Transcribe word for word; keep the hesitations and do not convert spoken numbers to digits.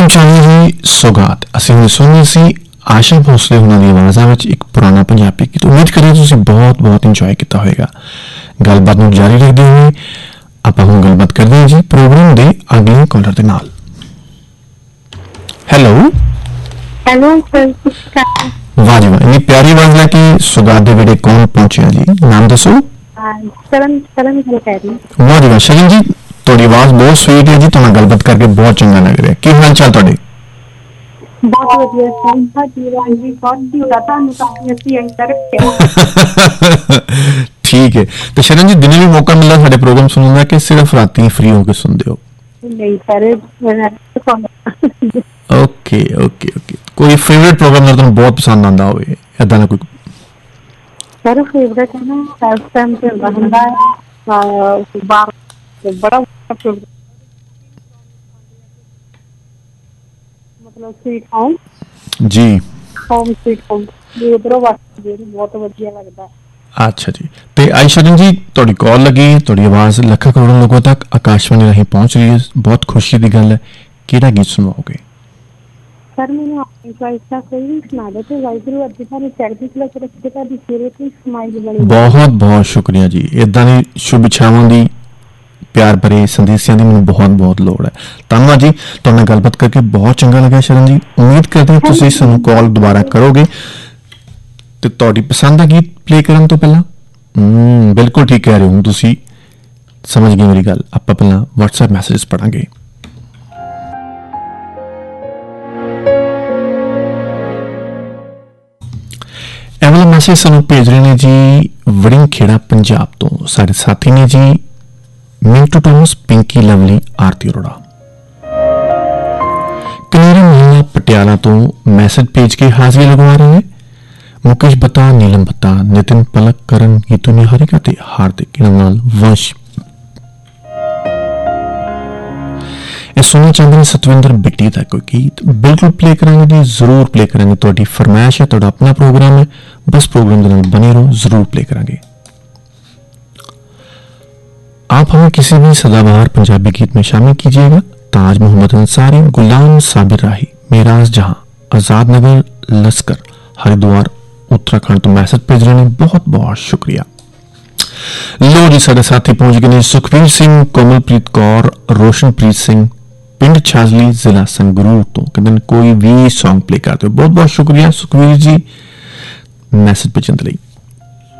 चाहिए जी सौगात ਅਸੀਂ ਹੁਣ ਸੁਣੀ ਸੀ ਆਸ਼ਾ ਭੋਸਲੇ ਉਹਨਾਂ ਦੀ ਆਵਾਜ਼ਾਂ ਵਿੱਚ ਇੱਕ ਪੁਰਾਣਾ ਪੰਜਾਬੀ ਗੀਤ। ਉਮੀਦ ਕਰੀਏ ਤੁਸੀਂ ਬਹੁਤ ਬਹੁਤ ਇੰਜੋਏ ਕੀਤਾ ਹੋਵੇਗਾ। ਗੱਲਬਾਤ ਨੂੰ ਜਾਰੀ ਰੱਖਦੇ ਹੋਏ ਆਪਾਂ ਹੁਣ ਗੱਲਬਾਤ ਕਰਦੇ ਹਾਂ ਜੀ ਪ੍ਰੋਗਰਾਮ ਦੇ ਅਗਲੇ ਕਾਲਰ ਦੇ ਨਾਲ। ਹੈਲੋ ਹੈਲੋ ਸਰ, ਵਾਹ ਜੀ ਵਾਹ, ਇੰਨੀ ਪਿਆਰੀ ਆਵਾਜ਼ ਲੈ ਕੇ ਸੌਗਾਤ ਦੇ ਵੇੜੇ ਕੌਣ ਪਹੁੰਚਿਆ ਜੀ? ਨਾਮ ਦੱਸੋ। ਸ਼ਰਨ ਸ਼ਰਨ ਗੱਲ ਕਰ ਰਹੀ। ਵਾਹ ਜੀ ਵਾਹ ਸ਼ਰਨ ਜੀ, ਤੁਹਾਡੀ ਆਵਾਜ਼ ਬਹੁਤ ਸਵੀਟ ਹੈ ਜੀ, ਤੁਹਾਡੇ ਨਾਲ ਗੱਲਬਾਤ ਕਰਕੇ ਬਹੁਤ ਚੰਗਾ ਲੱਗ ਰਿਹਾ। ਕੀ ਹਾਲ ਚਾਲ ਤੁਹਾਡੇ? ਬਹੁਤ ਵਧੀਆ ਸਰ, ਜੀ ਬਹੁਤ ਦਿਉੜਾ ਤੁਹਾਨੂੰ ਕਾਫੀ ਅਸੀਂ ਅੰਦਰ ਠੀਕ ਹੈ। ਤੇ ਸ਼ਰਨ ਜੀ, ਦਿਨੇ ਵੀ ਮੌਕਾ ਮਿਲਦਾ ਸਾਡੇ ਪ੍ਰੋਗਰਾਮ ਸੁਣਨ ਦਾ ਕਿ ਸਿਰਫ ਰਾਤੀ ਫ੍ਰੀ ਹੋ ਕੇ ਸੁਣਦੇ ਹੋ? ਨਹੀਂ ਸਰ। ਓਕੇ ਓਕੇ ਓਕੇ, ਕੋਈ ਫੇਵਰੇਟ ਪ੍ਰੋਗਰਾਮ ਜਿਹੜਾ ਤੁਹਾਨੂੰ ਬਹੁਤ ਪਸੰਦ ਆਉਂਦਾ ਹੋਵੇ, ਏਦਾਂ ਦਾ ਕੋਈ? ਸਰ ਫੇਵਰੇਟ ਹੈ ਨਾ, ਇਸ ਟਾਈਮ ਤੇ ਹੁੰਦਾ ਹੈ ਬਾਹਰ ਬੜਾ ਮਤਲਬ ਸਵੀਟ ਹੋਮ ਜੀ, ਹੋਮ ਸਵੀਟ ਹੋਮ ਇਹ ਉਧਰੋਂ ਵਾਸਤੇ ਬਹੁਤ ਵਧੀਆ ਲੱਗਦਾ। ਅੱਛਾ ਜੀ। ਤੇ ਆਈ ਸ਼ਰਨ ਜੀ, ਤੁਹਾਡੀ ਕਾਲ ਲੱਗੀ, ਤੁਹਾਡੀ ਆਵਾਜ਼ ਲੱਖਾਂ ਕਰੋੜਾਂ ਲੋਕਾਂ ਤੱਕ ਆਕਾਸ਼ਵਾਣੀ ਰਾਹੀਂ ਪਹੁੰਚ ਰਹੀ ਹੈ, ਬਹੁਤ ਖੁਸ਼ੀ ਦੀ ਗੱਲ ਹੈ। ਕਿਹੜਾ ਗੀਤ ਸੁਣਾਓਗੇ? ਸਰ ਮੈਨੂੰ ਆਪਣੀ ਚੋਇਸ ਦਾ ਕੋਈ ਵੀ ਸੁਣਾ ਦਿਓ ਤੇ ਵਾਹਿਗੁਰੂ ਅੱਜ ਤੁਹਾਨੂੰ ਚੜ੍ਹਦੀ ਕਲਾ ਚ ਰੱਖੇ, ਤੁਹਾਡੀ ਸਿਹਤ ਤੇ ਸਮਾਈਲ ਬਣੀ। ਬਹੁਤ ਬਹੁਤ ਸ਼ੁਕਰੀਆ ਜੀ, ਇੱਦਾਂ ਦੀ ਸ਼ੁਭ ਇੱਛਾਵਾਂ ਦੀ, ਪਿਆਰ ਭਰੇ ਸੰਦੇਸ਼ਾਂ ਦੀ ਮੈਨੂੰ ਬਹੁਤ ਬਹੁਤ ਲੋੜ ਹੈ। ਧੰਨਵਾਦ ਜੀ, ਤੁਹਾਡੇ ਨਾਲ ਗੱਲਬਾਤ ਕਰਕੇ ਬਹੁਤ ਚੰਗਾ ਲੱਗਿਆ ਸ਼ਰਨ ਜੀ। ਉਮੀਦ ਕਰਦੇ ਹਾਂ ਤੁਸੀਂ ਸਾਨੂੰ ਕਾਲ ਦੁਬਾਰਾ ਕਰੋਗੇ ਤੇ ਤੁਹਾਡੀ ਪਸੰਦ ਦਾ ਗੀਤ ਪਲੇ ਕਰਨ ਤੋਂ ਪਹਿਲਾਂ। ਹਮ ਬਿਲਕੁਲ ਠੀਕ ਕਹਿ ਰਹੇ ਹੋ ਤੁਸੀਂ, ਸਮਝ ਗਏ ਮੇਰੀ ਗੱਲ। ਆਪਾਂ ਪਹਿਲਾਂ WhatsApp ਮੈਸੇਜ ਪੜਾਂਗੇ। ਇਹ ਵਾਲਾ ਮੈਸੇਜ ਸਾਨੂੰ ਭੇਜ ਰਹੇ ਨੇ ਜੀ ਵੜਿੰਗ ਖੇੜਾ ਪੰਜਾਬ ਤੋਂ, ਸਾਡੇ ਸਾਥੀ ਨੇ ਜੀ ਮਿੰਟੂ ਟੋਮਸ, ਪਿੰਕੀ ਲਵਲੀ, ਆਰਤੀ ਅਰੋੜਾ। ਕਨੇਰਾ ਮਹੀਨਾ ਪਟਿਆਲਾ ਤੋਂ ਮੈਸੇਜ ਭੇਜ ਕੇ ਹਾਜ਼ਰੀ ਲਗਵਾ ਰਹੇ ਨੇ ਮੁਕੇਸ਼ ਬੱਤਾ, ਨੀਲਮ ਬੱਤਾ, ਨਿਤਿਨ ਪਲਕ, ਕਰਨ, ਗੀਤੂ ਨਿਹਾਰਿਕਾ ਤੇ ਹਾਰਦਿਕ ਨਾਲ ਵੰਸ਼। ਇਹ ਸੁਣਨਾ ਚਾਹੁੰਦੇ ਨੇ ਸਤਵਿੰਦਰ ਬਿੱਟੀ ਦਾ ਕੋਈ ਗੀਤ? ਬਿਲਕੁਲ ਪਲੇ ਕਰਾਂਗੇ ਜੀ, ਜ਼ਰੂਰ ਪਲੇ ਕਰਾਂਗੇ। ਤੁਹਾਡੀ ਫਰਮਾਇਸ਼ ਹੈ, ਤੁਹਾਡਾ ਆਪਣਾ ਪ੍ਰੋਗਰਾਮ ਹੈ, ਬਸ ਪ੍ਰੋਗਰਾਮ ਦੇ ਨਾਲ ਬने रहो, जरूर प्ले करेंगे। आप हमें किसी भी सदाबहार पंजाबी गीत में शामिल कीजिएगा। ताज मोहम्मद अंसारी, गुलाम साबिर राही, मेराज जहां, आजाद नगर, लश्कर, हरिद्वार, उत्तराखंड तो मैसेज भेज रहे हैं, बहुत बहुत शुक्रिया। लो जी, साडे साथी पहुंच गए ने सुखबीर सिंह, कोमलप्रीत कौर, रोशनप्रीत सिंह, पिंड छाजली, जिला संगरूर तो कहते कोई भी सॉन्ग प्ले करते हो। बहुत बहुत शुक्रिया सुखबीर जी मैसेज भेजने लई।